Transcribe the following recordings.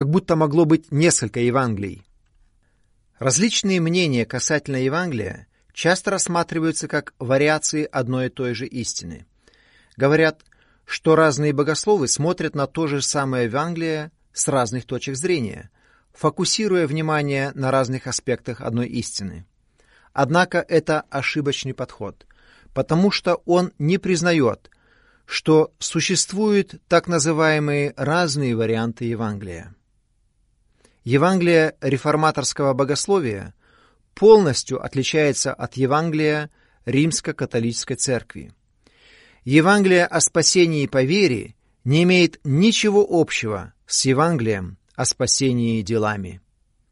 будто могло быть несколько Евангелий. Различные мнения касательно Евангелия часто рассматриваются как вариации одной и той же истины. Говорят, что разные богословы смотрят на то же самое Евангелие с разных точек зрения, фокусируя внимание на разных аспектах одной истины. Однако это ошибочный подход, потому что он не признает, что существуют так называемые разные варианты Евангелия. Евангелие реформаторского богословия полностью отличается от Евангелия Римско-католической церкви. Евангелие о спасении по вере не имеет ничего общего с Евангелием о спасении делами.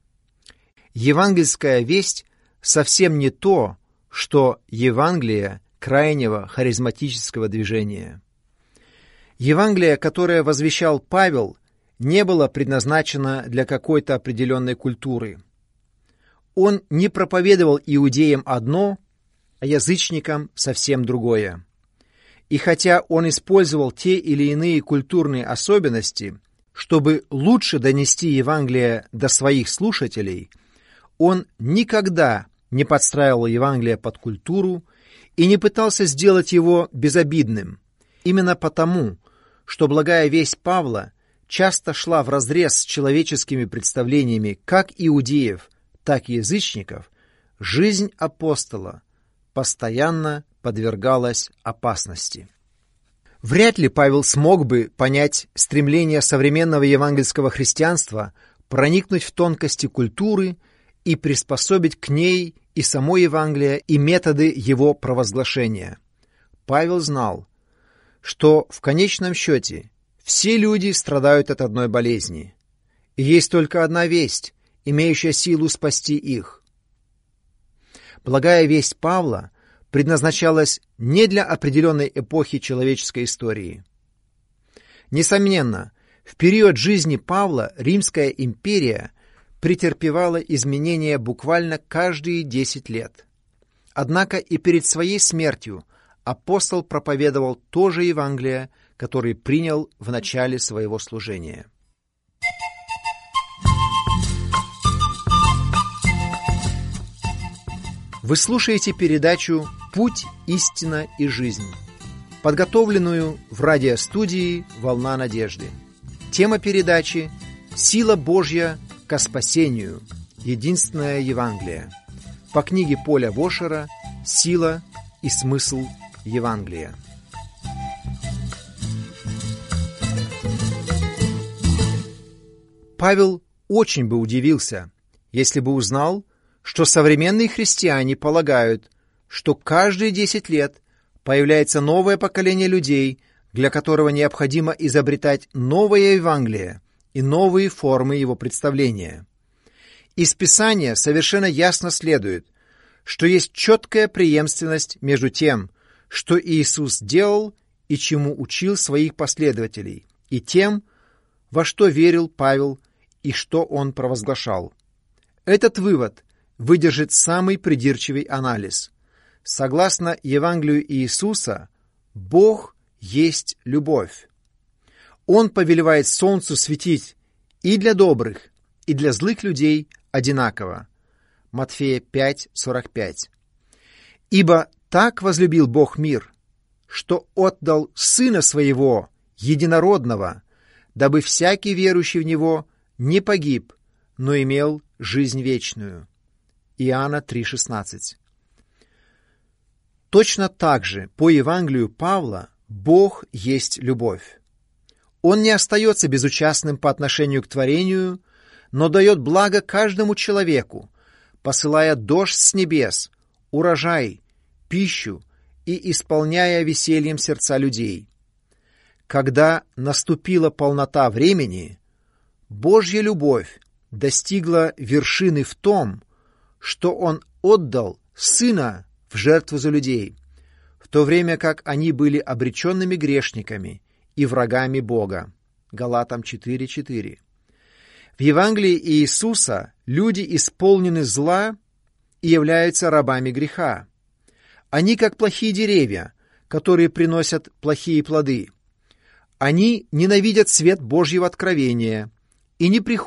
Евангельская весть совсем не то, что Евангелие крайнего харизматического движения. Евангелие, которое возвещал Павел, не было предназначено для какой-то определенной культуры. Он не проповедовал иудеям одно, а язычникам совсем другое. И хотя он использовал те или иные культурные особенности, чтобы лучше донести Евангелие до своих слушателей, он никогда не подстраивал Евангелие под культуру и не пытался сделать его безобидным, именно потому, что благая весть Павла часто шла вразрез с человеческими представлениями как иудеев, так и язычников. Жизнь апостола постоянно подвергалась опасности. Вряд ли Павел смог бы понять стремление современного евангельского христианства проникнуть в тонкости культуры и приспособить к ней и само Евангелие, и методы его провозглашения. Павел знал, что в конечном счете все люди страдают от одной болезни, и есть только одна весть, имеющая силу спасти их. Благая весть Павла предназначалась не для определенной эпохи человеческой истории. Несомненно, в период жизни Павла Римская империя претерпевала изменения буквально каждые 10 лет. Однако и перед своей смертью апостол проповедовал то же Евангелие, которое принял в начале своего служения. Вы слушаете передачу «Путь, истина и жизнь», подготовленную в радиостудии «Волна надежды». Тема передачи «Сила Божья ко спасению. Единственное Евангелие». По книге Поля Вошера «Сила и смысл Евангелия». Павел очень бы удивился, если бы узнал, что современные христиане полагают, что каждые 10 лет появляется новое поколение людей, для которого необходимо изобретать новое Евангелие и новые формы его представления. Из Писания совершенно ясно следует, что есть четкая преемственность между тем, что Иисус делал и чему учил своих последователей, и тем, во что верил Павел и что он провозглашал. Этот вывод выдержит самый придирчивый анализ. Согласно Евангелию Иисуса, Бог есть любовь. Он повелевает солнцу светить и для добрых, и для злых людей одинаково. Матфея 5:45. «Ибо так возлюбил Бог мир, что отдал Сына Своего, Единородного, дабы всякий верующий в Него не погиб, но имел жизнь вечную». Иоанна 3:16. Точно так же, по Евангелию Павла, Бог есть любовь. Он не остается безучастным по отношению к творению, но дает благо каждому человеку, посылая дождь с небес, урожай, пищу и исполняя весельем сердца людей. Когда наступила полнота времени, Божья любовь достигла вершины в том, что Он отдал Сына в жертву за людей, в то время как они были обреченными грешниками и врагами Бога. Галатам 4:4. В Евангелии Иисуса люди исполнены зла и являются рабами греха. Они как плохие деревья, которые приносят плохие плоды. Они ненавидят свет Божьего откровения и не приходят